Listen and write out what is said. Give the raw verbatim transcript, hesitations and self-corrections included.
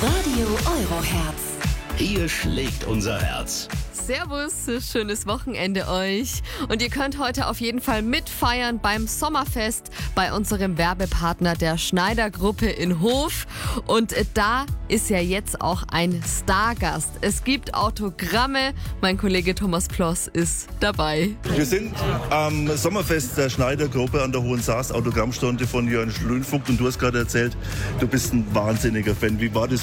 Radio Euroherz. Hier schlägt unser Herz. Servus, schönes Wochenende euch. Und ihr könnt heute auf jeden Fall mitfeiern beim Sommerfest bei unserem Werbepartner der Schneider-Gruppe in Hof. Und da ist ja jetzt auch ein Stargast. Es gibt Autogramme. Mein Kollege Thomas Ploss ist dabei. Wir sind am Sommerfest der Schneider-Gruppe an der Hohen Saas, Autogrammstunde von Jörn Schlönvogt. Und du hast gerade erzählt, du bist ein wahnsinniger Fan. Wie war das